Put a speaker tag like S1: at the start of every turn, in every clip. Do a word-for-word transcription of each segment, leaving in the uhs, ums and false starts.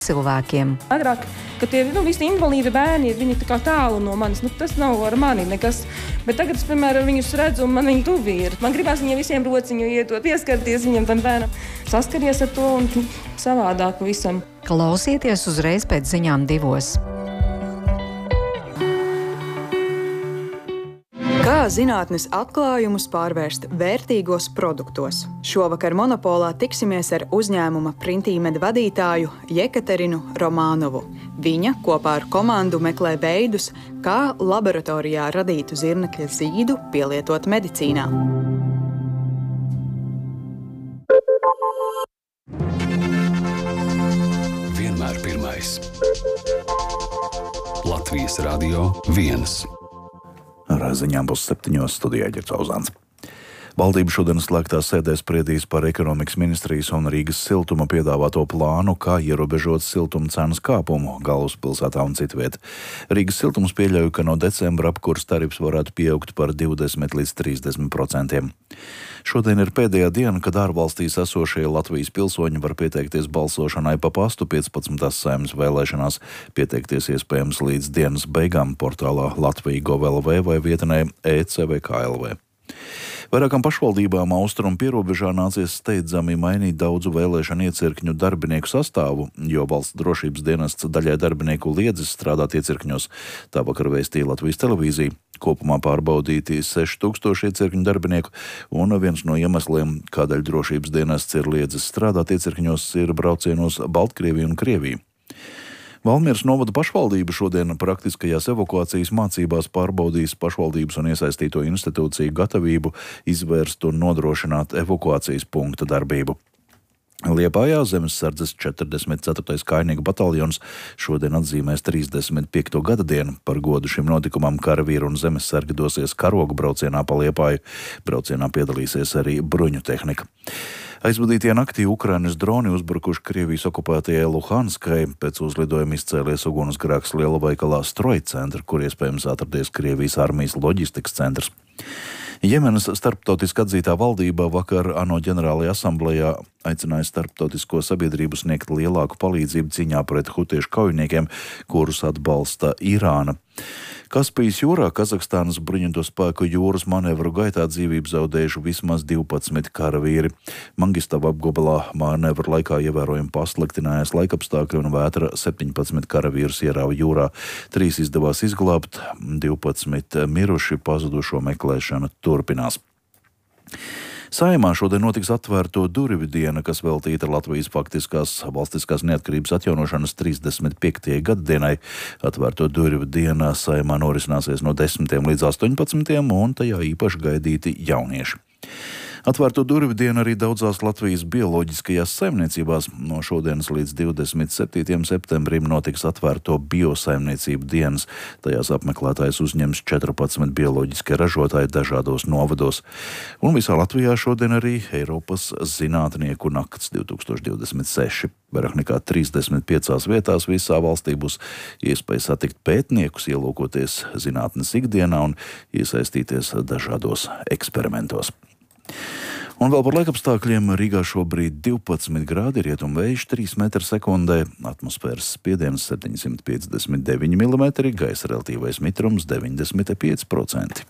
S1: cilvēkiem.
S2: Agrāk, ka tie nu, visi invalīdi bērni ir, viņi tā kā tālu no manis, nu, tas nav ar mani nekas. Bet tagad es, piemēram, viņus redzu un man viņi tuvi ir. Man gribās viņiem visiem rociņu iedot, pieskarties viņam tam bērnam. Saskaries ar to un tu, savādāk visam.
S1: Klausieties uzreiz pēc ziņām divos.
S3: Kā zinātnes atklājumus pārvērst vērtīgos produktos? Šovakar Monopolā tiksimies ar uzņēmuma Printīmed vadītāju Jekaterinu Romānovu. Viņa kopā ar komandu meklē veidus, kā laboratorijā radītu zirnekļa zīdu pielietot medicīnā.
S4: Vienmēr pirmais. Latvijas Radio viens.
S5: Ar ziņām būs septiņos studijā Ģerts Auzāns. Valdība šodien slēgtā sēdē spriedīs par ekonomikas ministrijas un Rīgas siltuma piedāvāto plānu, kā ierobežot siltuma cenas kāpumu galvaspilsētā un citviet. Rīgas siltums pieļauj, ka no decembra apkurs tarifs varētu pieaugt par divdesmit līdz trīsdesmit procentiem. Šodien ir pēdējā diena, kad ārvalstīs esošie Latvijas pilsoņi var pieteikties balsošanai pa pastu piecpadsmitās Saeimas vēlēšanās. Pieteikties iespējams līdz dienas beigām portālā Latvija gov el vē vai vietnē e ce ve ka el vē. Vairākām pašvaldībām austrumu pierobežā nācies steidzami mainīt daudzu vēlēšanu iecirkņu darbinieku sastāvu, jo valsts drošības dienests daļai darbinieku liedzis strādāt iecirkņos. Tā vakar vēstīja Latvijas televīzija. Kopumā pārbaudīti seši tūkstoši iecirkņu darbinieku, un viens no iemesliem, kādēļ drošības dienests ir liedzis strādāt iecirkņos, ir braucienos Baltkrieviju un Krieviju. Valmieras novada pašvaldība šodien praktiskajās evakuācijas mācībās pārbaudīs pašvaldības un iesaistīto institūciju gatavību izvērst un nodrošināt evakuācijas punkta darbību. Liepājā Zemessardzes četrdesmit ceturtais kājnieku bataljons šodien atzīmēs trīsdesmit piekto gada dienu. Par godu šim notikumam karavīri un zemessargi dosies karogu braucienā pa Liepāju. Braucienā piedalīsies arī bruņu tehnika. Aizvadītie naktī Ukrainas droni uzbrukuši Krievijas okupētajai Luhanskai. Pēc uzlidojuma izcēlies ugunsgrēks lielveikalā Stroj centra, kur iespējams atradies Krievijas armijas loģistikas centrs. Jemenas starptautiski atzītā valdība vakar ANO ģenerālajā asamblejā aicināja starptautisko sabiedrību sniegt lielāku palīdzību cīņā pret hutiešu kaujiniekiem, kurus atbalsta Irāna. Kaspijas jūrā Kazahstānas bruņoto spēku jūras manevru gaitā dzīvību zaudējuši vismaz divpadsmit karavīri. Mangistava apgabalā manevru laikā ievērojami pasliktinājās laikapstākļi un vētra septiņpadsmit karavīrus ierāva jūrā. Trīs izdevās izglābt, divpadsmit miruši, pazudušo meklēšana turpinās. Saeimā šodien notiks atvērto durvju diena, kas veltīta Latvijas faktiskās valstiskās neatkarības atjaunošanas trīsdesmit piektajai gaddienai. Atvērto durvju diena Saeimā norisināsies no desmitiem līdz astoņpadsmitiem, un tajā īpaši gaidīti jaunieši. Atvērto durvju diena arī daudzās Latvijas bioloģiskajās saimniecībās. No šodienas līdz divdesmit septītajam septembrim notiks atvērto biosaimniecību dienas. Tajās apmeklētājs uzņems četrpadsmit bioloģiskie ražotāji dažādos novados. Un visā Latvijā šodien arī Eiropas zinātnieku nakts divtūkstoš divdesmit seši. Vairāk nekā trīsdesmit piecās vietās visā valstī būs iespēja satikt pētniekus, ielūkoties zinātnes ikdienā un iesaistīties dažādos eksperimentos. Un vēl par laikapstākļiem. Rīgā šobrīd divpadsmit grādi, rietumvējš trīs metri sekundē, atmosfēras spiediens septiņsimt piecdesmit deviņi milimetri, gaisa relatīvais mitrums deviņdesmit pieci procenti.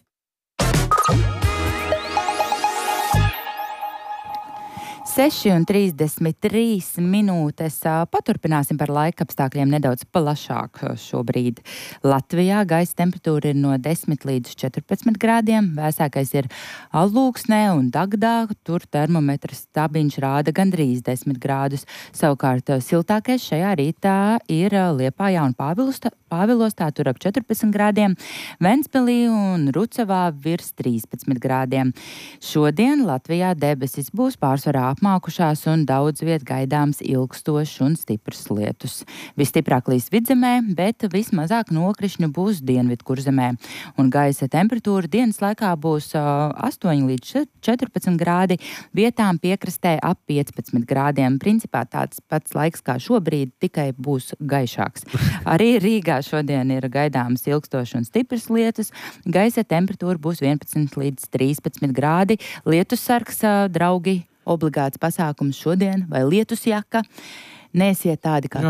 S6: seši un trīsdesmit trīs minūtes. Paturpināsim par laikapstākļiem nedaudz plašāk šobrīd. Latvijā gaisa temperatūra ir no desmit līdz četrpadsmit grādiem. Vēsākais ir Allūksnē un Dagdā. Tur termometra stabiņš rāda gandrīz desmit grādus. Savukārt siltākais šajā rītā ir Liepājā un Pāvilostā, tur ap četrpadsmit grādiem. Ventspilī un Rucavā virs trīspadsmit grādiem. Šodien Latvijā debesis būs pārsvarā apmākušās un daudz viet gaidāms ilgstošs un stiprs lietus. Visstiprāk līs vidzemē, bet vismazāk nokrišņu būs Dienvidkurzemē. Un gaisa temperatūra dienas laikā būs astoņi līdz četrpadsmit grādi, vietām piekrastē ap piecpadsmit grādiem. Principā tāds pats laiks kā šobrīd, tikai būs gaišāks. Arī Rīgā šodien ir gaidāms ilgstošs un stiprs lietus. Gaisa temperatūra būs vienpadsmit līdz trīspadsmit grādi. Lietussargs, draugi, obligāts pasākums šodien vai lietusjaka. neesiet tādi, kā